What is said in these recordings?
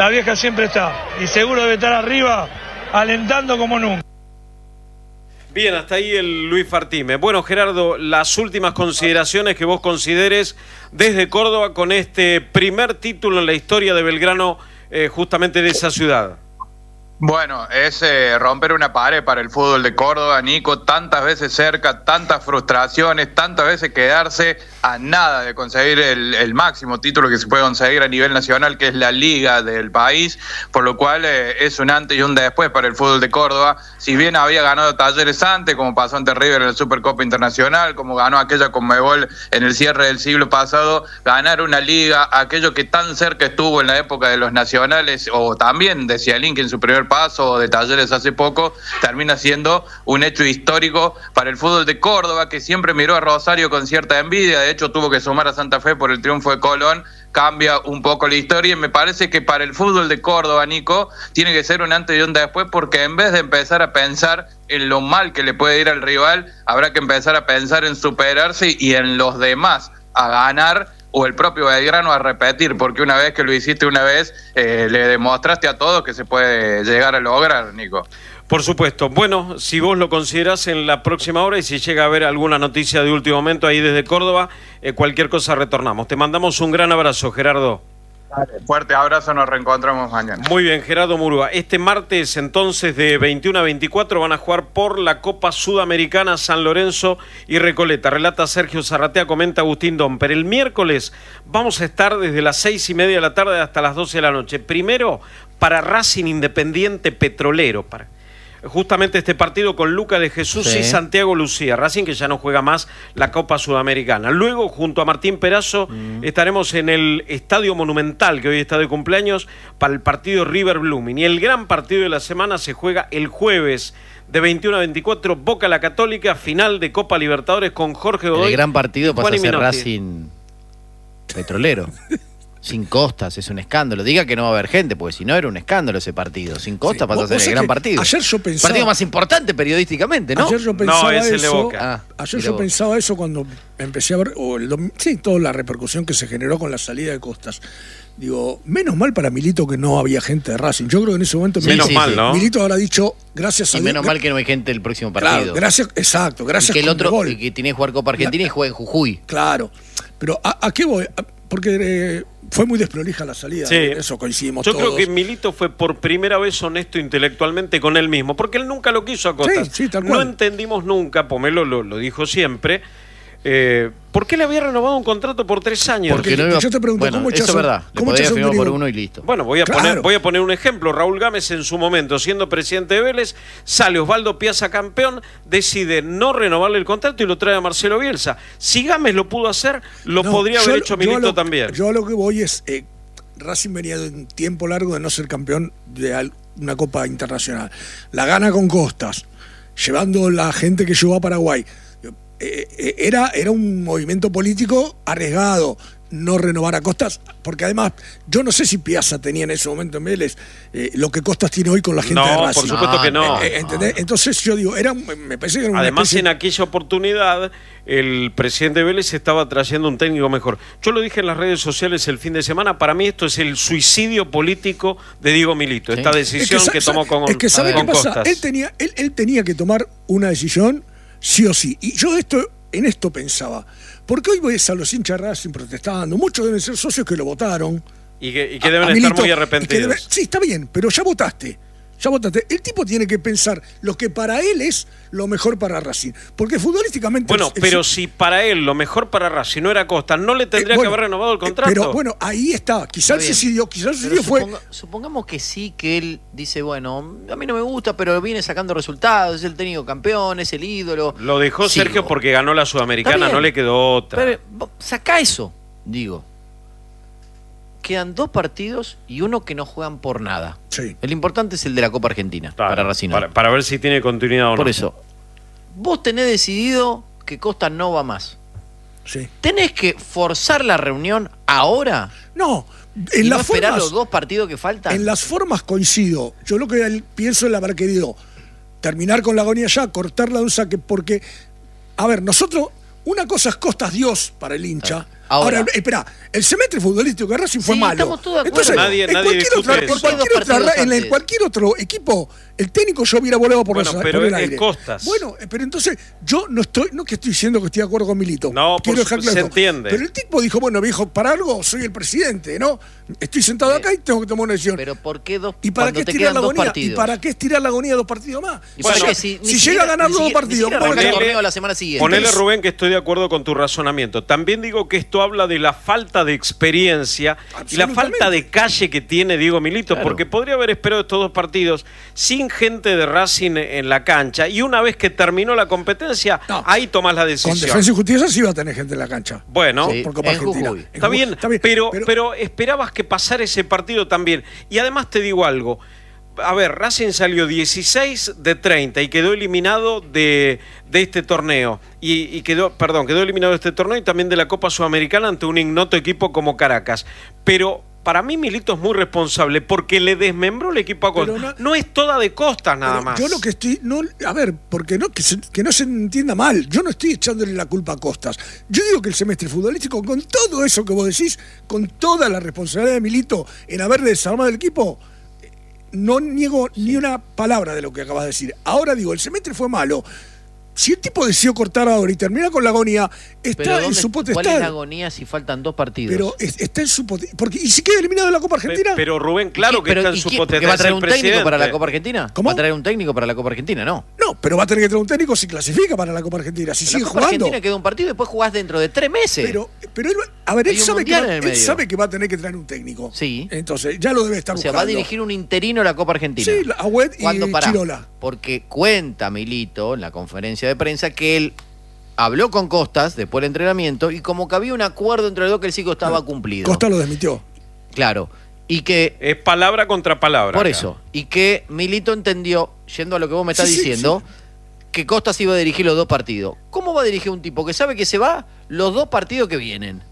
la vieja siempre está. Y seguro debe estar arriba, alentando como nunca. Bien, hasta ahí el Luis Fartime. Bueno, Gerardo, las últimas consideraciones que vos consideres desde Córdoba con este primer título en la historia de Belgrano, justamente de esa ciudad. Bueno, es romper una pared para el fútbol de Córdoba, Nico, tantas veces cerca, tantas frustraciones, tantas veces quedarse a nada de conseguir el máximo título que se puede conseguir a nivel nacional, que es la liga del país, por lo cual es un antes y un después para el fútbol de Córdoba. Si bien había ganado Talleres antes, como pasó ante River en la Supercopa Internacional, como ganó aquella Conmebol en el cierre del siglo pasado, ganar una liga, aquello que tan cerca estuvo en la época de los nacionales, o también de Cialín, que en su primer paso de Talleres hace poco, termina siendo un hecho histórico para el fútbol de Córdoba, que siempre miró a Rosario con cierta envidia. De hecho tuvo que sumar a Santa Fe por el triunfo de Colón. Cambia un poco la historia y me parece que para el fútbol de Córdoba, Nico, tiene que ser un antes y un después, porque en vez de empezar a pensar en lo mal que le puede ir al rival, habrá que empezar a pensar en superarse y en los demás a ganar, o el propio Belgrano a repetir, porque una vez que lo hiciste una vez, le demostraste a todos que se puede llegar a lograr, Nico. Por supuesto. Bueno, si vos lo considerás en la próxima hora y si llega a haber alguna noticia de último momento ahí desde Córdoba, cualquier cosa retornamos. Te mandamos un gran abrazo, Gerardo. Fuerte abrazo, nos reencontramos mañana. Muy bien, Gerardo Murúa. Este martes, entonces, de 21 a 24, van a jugar por la Copa Sudamericana San Lorenzo y Recoleta. Relata Sergio Zarratea, comenta Agustín Domper. El miércoles vamos a estar desde las 6:30 de la tarde hasta las 12 de la noche. Primero, para Racing Independiente Petrolero, justamente este partido con Luca de Jesús y Santiago Lucía. Racing, que ya no juega más la Copa Sudamericana. Luego, junto a Martín Perazo, estaremos en el Estadio Monumental, que hoy está de cumpleaños, para el partido River Blooming. Y el gran partido de la semana se juega el jueves de 21 a 24, Boca La Católica, final de Copa Libertadores con Jorge Godoy. El gran partido pasa a ser Minotti. Racing Petrolero. Sin Costas, es un escándalo. Diga que no va a haber gente, porque si no era un escándalo ese partido. Sin Costas pasa a ser el gran partido. Ayer yo pensaba... Partido más importante periodísticamente, ¿no? Ayer yo pensaba es el de eso. Boca. Ayer yo pensaba eso cuando empecé a ver toda la repercusión que se generó con la salida de Costas. Digo, menos mal para Milito que no había gente de Racing. Yo creo que en ese momento ¿no? Milito habrá dicho, gracias a Dios. Y menos mal que no hay gente del próximo partido. Claro, gracias y que el otro, que tiene que jugar Copa Argentina y juega en Jujuy. Claro. Pero ¿a qué voy? Porque fue muy desprolija la salida. Sí. Eso coincidimos Yo todos. creo que Milito fue por primera vez honesto intelectualmente con él mismo, porque él nunca lo quiso a Costas. Sí, tal cual. No entendimos nunca, Pomelo lo dijo siempre, ¿por qué le había renovado un contrato por 3 años? Porque no iba... yo te pregunto, bueno, ¿cómo echas eso es verdad. Le podía firmar por uno y listo. Bueno, voy a poner un ejemplo. Raúl Gámez, en su momento, siendo presidente de Vélez, sale Osvaldo Piazza campeón, decide no renovarle el contrato y lo trae a Marcelo Bielsa. Si Gámez lo pudo hacer, podría haber hecho Milito también. Yo a lo que voy es, Racing venía de un tiempo largo de no ser campeón de una Copa Internacional. La gana con Costas, llevando la gente que llevó a Paraguay. Era un movimiento político arriesgado no renovar a Costas, porque además yo no sé si Piazza tenía en ese momento en Vélez lo que Costas tiene hoy con la gente de Racing. No, por supuesto que no. ¿Entendés? Entonces yo digo, me parece que era una Además, especie... en aquella oportunidad, el presidente de Vélez estaba trayendo un técnico mejor. Yo lo dije en las redes sociales el fin de semana, para mí esto es el suicidio político de Diego Milito, esta decisión que tomó con Costas. Es que ¿sabe qué pasa? Él tenía que tomar una decisión sí o sí. Y yo en esto pensaba, porque hoy ves a los hinchas Racing protestando, muchos deben ser socios que lo votaron. Y que deben estar muy arrepentidos. Sí, está bien, pero ya votaste. El tipo tiene que pensar lo que para él es lo mejor para Racing. Porque futbolísticamente... Bueno, pero si para él lo mejor para Racing no era Costas, ¿no le tendría que haber renovado el contrato? Pero bueno, ahí está. Quizás el suicidio fue... Supongamos que sí, que él dice, bueno, a mí no me gusta, pero viene sacando resultados, es el técnico campeón, es el ídolo. Lo dejó Sergio porque ganó la Sudamericana, no le quedó otra. Pero sacá eso, digo. Quedan 2 partidos y uno que no juegan por nada. Sí. El importante es el de la Copa Argentina, claro, para Racing. Para ver si tiene continuidad o no. Por eso, vos tenés decidido que Costas no va más. Sí. ¿Tenés que forzar la reunión ahora? No. ¿Y no esperar los 2 partidos que faltan? En las formas coincido. Yo lo que pienso es haber querido terminar con la agonía ya, cortarla de un saque, porque, a ver, nosotros, una cosa es Costas Dios para el hincha. Ahora, espera, el semestre futbolístico de Racing fue malo. Estamos todos de acuerdo. Entonces, Nadie en cualquier discute otra, eso. en cualquier otro equipo, el técnico yo hubiera volado por, Bueno, por pero el es aire. Costas. Bueno, pero entonces yo no que estoy diciendo que estoy de acuerdo con Milito. No, quiero dejar claro se esto. entiende. Pero el tipo dijo, bueno, viejo, para algo soy el presidente, ¿no? Estoy sentado acá y tengo que tomar una decisión. Pero ¿por qué dos? ¿Y para cuando qué te estirar quedan la dos agonía? ¿Y partidos? para qué estirar la agonía 2 partidos más? ¿Y Bueno, para qué? si Ni llega a ganar los 2 partidos, ni siquiera ¿cómo arranca el Ponele- torneo la semana siguiente. Ponele, Rubén, que estoy de acuerdo con tu razonamiento. También digo que esto habla de la falta de experiencia y la falta de calle que tiene Diego Milito, Claro. porque podría haber esperado estos 2 partidos sin gente de Racing en la cancha y una vez que terminó la competencia, No. ahí tomás la Con decisión. Defensa y Justicia sí va a tener gente en la cancha. Bueno, Sí. Por Copa en Argentina. Jujuy. está bien, pero esperabas que pasara ese partido también. Y además te digo algo. A ver, Racing salió 16 de 30 y quedó eliminado de este torneo. Quedó eliminado de este torneo y también de la Copa Sudamericana ante un ignoto equipo como Caracas. Pero para mí Milito es muy responsable porque le desmembró el equipo a Costas. Pero No es toda de Costas nada Pero más. yo lo que estoy, a ver, porque no que no se entienda mal, yo no estoy echándole la culpa a Costas. Yo digo que el semestre futbolístico, con todo eso que vos decís, con toda la responsabilidad de Milito en haber desarmado el equipo, no niego ni una palabra de lo que acabas de decir. Ahora digo, el semestre fue malo. Si el tipo decidió cortar ahora y termina con la agonía, está en su potestad. ¿Cuál es la agonía si faltan 2 partidos? Pero está en su potestad. ¿Y si queda eliminado de la Copa Argentina? Pero Rubén, claro que está en su potestad. ¿Va a traer es un el técnico para la presidente. Copa Argentina? ¿Cómo? ¿Va a traer un técnico para la Copa Argentina? No. No, pero va a tener que traer un técnico si clasifica para la Copa Argentina, si La sigue Copa jugando. Argentina queda un partido y después jugás dentro de 3 meses. Pero él, a ver, Hay un mundial en el él medio. sabe que va a tener que traer un técnico. Sí. Entonces, ya lo debe estar O sea, buscando. va a dirigir un interino la Copa Argentina. Sí, Agüed y ¿Cuándo? Pará. Chirola. Porque cuenta Milito en la conferencia de prensa que él habló con Costas después del entrenamiento y como que había un acuerdo entre los dos que el ciclo estaba cumplido. Costa lo desmitió. Claro. Y que, Es palabra contra palabra. por acá. eso, y que Milito entendió, yendo a lo que vos me estás Sí, sí, diciendo, que Costas iba a dirigir los 2 partidos. ¿Cómo va a dirigir un tipo que sabe que se va los 2 partidos que vienen?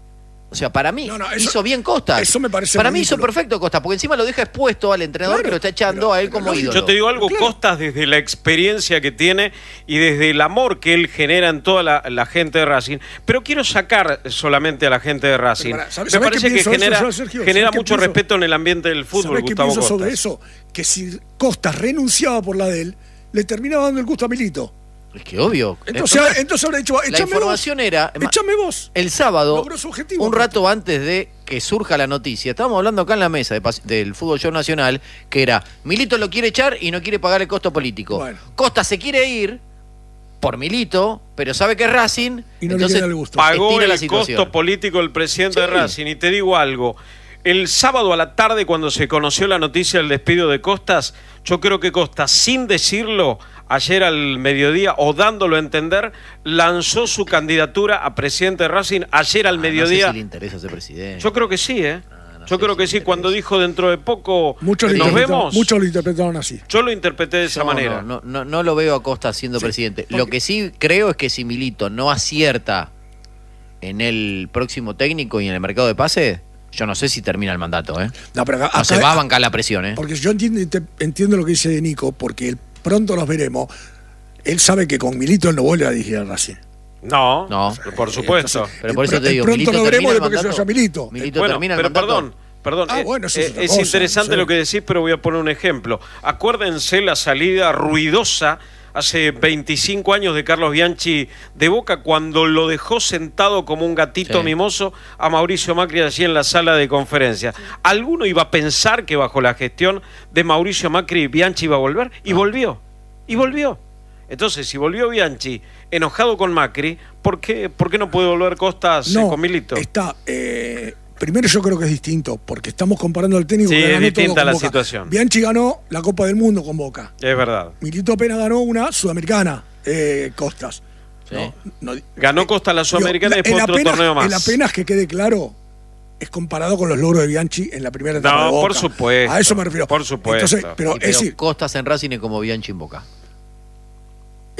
O sea, para mí No, eso- hizo bien Costas. eso me parece Para mí hizo ridículo. perfecto Costas, porque encima lo deja expuesto al entrenador Claro, que lo está echando pero- a él pero como lógico. ídolo. Yo te digo algo, Claro. Costas, desde la experiencia que tiene y desde el amor que él genera en toda la gente de Racing, pero quiero sacar solamente a la gente de Racing. Pero pará, ¿sabes Me qué parece que pienso de eso genera, yo, Sergio? genera ¿Sabes qué mucho pienso? respeto en el ambiente del fútbol, ¿Sabés qué Gustavo pienso Costas. sobre eso? Que si Costas renunciaba por la de él, le terminaba dando el gusto a Milito. Es que obvio. Entonces habrá dicho, la échame información vos. era... Échame vos. El sábado, Logró su objetivo, un rato antes de que surja la noticia, estábamos hablando acá en la mesa del Fútbol Show Nacional, que era, Milito lo quiere echar y no quiere pagar el costo político. Bueno. Costa se quiere ir por Milito, pero sabe que es Racing, Y no le entonces queda el gusto. Pagó estira la el situación. costo político del presidente de Sí. Racing. Y te digo algo, el sábado a la tarde cuando se conoció la noticia del despido de Costas, yo creo que Costas, sin decirlo, ayer al mediodía o dándolo a entender, lanzó su candidatura a presidente de Racing ayer al No mediodía. sé si le interesa ser presidente. Yo creo que sí, ¿eh? no Yo sé creo si que me sí, cuando interesa. dijo dentro de poco Muchos lo nos interpretaron- vemos, Muchos lo interpretaron así. yo lo interpreté de esa No, manera. no lo veo a Costa siendo presidente. Lo que sí creo es que si Milito no acierta en el próximo técnico y en el mercado de pase, yo no sé si termina el mandato, ¿eh? No, pero No se va a bancar la presión, ¿eh? Porque yo entiendo lo que dice Nico, porque pronto nos veremos. Él sabe que con Milito él no vuelve a dirigir a Racing. No, No. por supuesto. Entonces, Pero por eso te digo, pronto Milito lo veremos termina el después que se mandato. vaya Milito. Milito Bueno, termina el pero mandato. perdón, Ah, bueno, eso es otra es cosa, interesante no sé. lo que decís, pero voy a poner un ejemplo. Acuérdense la salida ruidosa hace 25 años de Carlos Bianchi de Boca cuando lo dejó sentado como un gatito Sí. mimoso a Mauricio Macri allí en la sala de conferencia. ¿Alguno iba a pensar que bajo la gestión de Mauricio Macri Bianchi iba a volver? Y volvió. Y volvió. Entonces, si volvió Bianchi enojado con Macri, ¿por qué no puede volver Costas con Milito? Está. Primero yo creo que es distinto, porque estamos comparando al técnico Sí, que es ganó todo distinta con la Boca. situación. Bianchi ganó la Copa del Mundo con Boca. Es verdad. Milito apenas ganó una sudamericana, Costas. Sí. Ganó Costas la Sudamericana y después otro torneo más. El apenas que quede claro es comparado con los logros de Bianchi en la primera etapa No, de Boca. por supuesto. A eso me refiero. Por supuesto. Entonces, pero Sí, es decir, Costas en Racing es como Bianchi en Boca.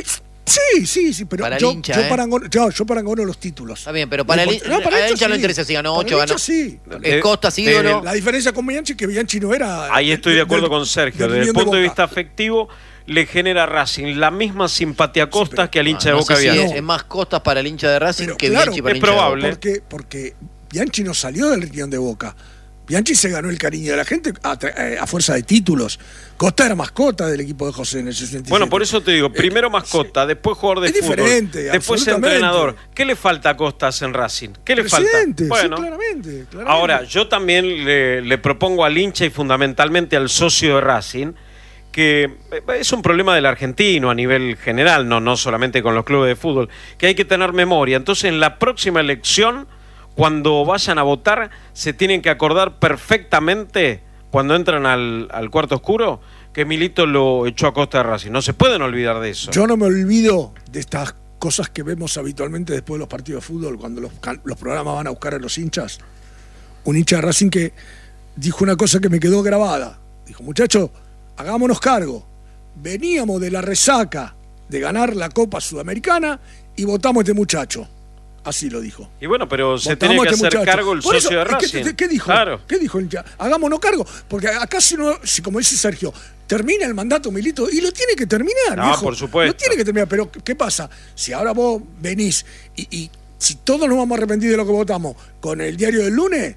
Sí, pero Para el yo hincha, parangono los títulos. Está bien, pero para el hincha no interesa si ganó 8 o ganó. Sí. Costas, ídolo. La diferencia con Bianchi es que Bianchi no era... Ahí estoy de acuerdo con Sergio. Desde el punto de Boca. vista afectivo, le genera a Racing la misma simpatía a Costas que al hincha de Boca sé si Bianchi. es más Costas para el hincha de Racing Pero que claro, Bianchi para el es hincha de probable. Boca. Porque Bianchi no salió del riñón de Boca. Bianchi se ganó el cariño de la gente a fuerza de títulos. Costa era mascota del equipo de José en el 67. Bueno, por eso te digo, primero mascota, después jugador de es fútbol, diferente, después absolutamente. entrenador. ¿Qué le falta a Costas en Racing? ¿Qué le Presidente, falta? Bueno, sí, claramente. ahora, yo también le propongo al hincha y fundamentalmente al socio de Racing que es un problema del argentino a nivel general, no solamente con los clubes de fútbol, que hay que tener memoria. Entonces, en la próxima elección, cuando vayan a votar, se tienen que acordar perfectamente, cuando entran al cuarto oscuro, que Milito lo echó a Costa de Racing. No se pueden olvidar de eso. Yo no me olvido de estas cosas que vemos habitualmente después de los partidos de fútbol, cuando los programas van a buscar a los hinchas. Un hincha de Racing que dijo una cosa que me quedó grabada. Dijo, muchachos, hagámonos cargo. Veníamos de la resaca de ganar la Copa Sudamericana y votamos a este muchacho. Así lo dijo. Y bueno, pero se Votamos tiene que a este hacer muchacho. cargo el Por eso, socio de Racing. ¿Qué dijo? Claro. ¿Qué dijo el hincha? Hagámonos cargo. Porque acá si como dice Sergio, termina el mandato Milito y lo tiene que terminar, No, viejo. por supuesto. Lo tiene que terminar. Pero ¿qué pasa? Si ahora vos venís y si todos nos vamos a arrepentir de lo que votamos con el diario del lunes,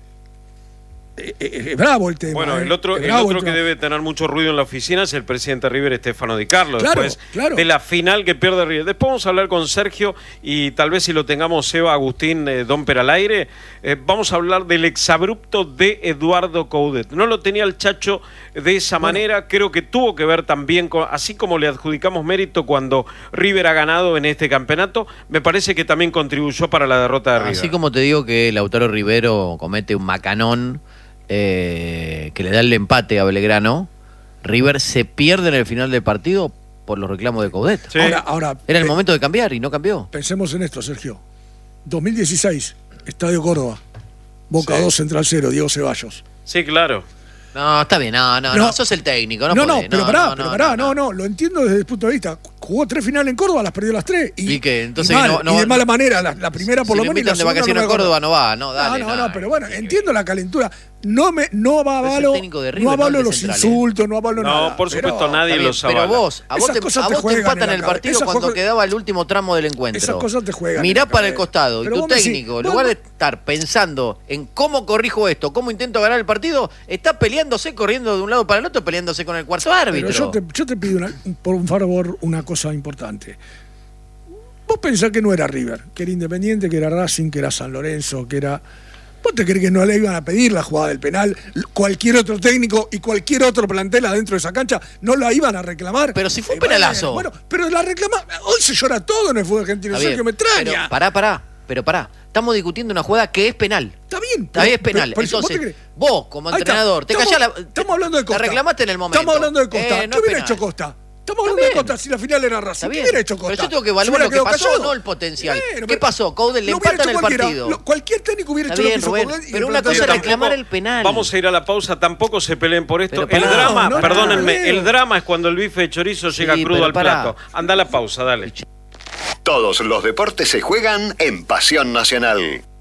es bravo el tema. Bueno, el otro que debe tener mucho ruido en la oficina es el presidente River, Estefano Di Carlo, Claro, después claro. de la final que pierde River. Después vamos a hablar con Sergio y tal vez si lo tengamos Eva, Agustín, Domper al aire, vamos a hablar del exabrupto de Eduardo Coudet. No lo tenía el Chacho de esa manera, creo que tuvo que ver también, así como le adjudicamos mérito cuando River ha ganado en este campeonato, me parece que también contribuyó para la derrota de River. Así como te digo que Lautaro Rivero comete un macanón que le da el empate a Belgrano, River se pierde en el final del partido por los reclamos de Coudet. Sí. Ahora, Era el momento de cambiar y no cambió. pensemos en esto, Sergio. 2016, Estadio Córdoba. Boca Sí. 2, Central 0, Diego Ceballos. Sí, claro. No, está bien, no, sos el técnico. No, podés, pero pará, lo entiendo desde el punto de vista. Jugó 3 finales en Córdoba, las perdió las 3. ¿Y qué? Entonces y mal, no y de va- mala manera, la primera por Si lo lo menos. y la invitan de segunda vacaciones no a me acuerdo. Córdoba, no va, no, dale. No, pero bueno, entiendo la calentura. No avalo, técnico de River, no no avalo el de los Central, insultos, no avalo nada. No, por supuesto, pero- nadie Está bien, los avala. pero vos, a vos Esas te cosas te empatan juegan en en el la partido cabeza. cuando Esas quedaba el último tramo del encuentro. Esas cosas te juegan en Mirá la para el cabeza. costado y Pero tu vos me decís, técnico, en vos- lugar de estar pensando en cómo corrijo esto, cómo intento ganar el partido, está peleándose, corriendo de un lado para el otro, peleándose con el cuarto árbitro. Pero yo te pido por un favor una cosa importante. Vos pensás que no era River, que era Independiente, que era Racing, que era San Lorenzo, que era... ¿Vos te crees que no le iban a pedir la jugada del penal? Cualquier otro técnico y cualquier otro plantel adentro de esa cancha no la iban a reclamar. Pero si fue un penalazo. Bueno, pero la reclama... Hoy se llora todo en el fútbol argentino, Está bien, Sergio, me extraña. Pero pará. Estamos discutiendo una jugada que es penal. Está bien. Está bien, es penal. pero ¿vos te Entonces, crees? vos, como Ahí está. entrenador, te Estamos- callás la... Estamos hablando de Costa. La reclamaste en el momento. Estamos hablando de Costa. No ¿Qué es hubiera penal. hecho Costa? Estamos Está hablando de bien. Costa si la final era Racing. Está ¿Qué bien. hubiera hecho Costa? Pero yo tengo que ¿Se evaluar hubiera lo que quedado pasó, callado? no el potencial. Bueno, ¿Qué pero pasó? Coudet le lo hubiera empatan hecho el cualquiera. partido. Cualquier técnico hubiera Está hecho bien, lo que Rubén, hizo Coudet y pero el una cosa es plantel- reclamar el penal. Vamos a ir a la pausa, tampoco se peleen por esto. Pero El pará, drama, no, perdónenme, no, el drama es cuando el bife de chorizo llega Sí, crudo pero al pará. plato. Anda a la pausa, dale. Todos los deportes se juegan en Pasión Nacional.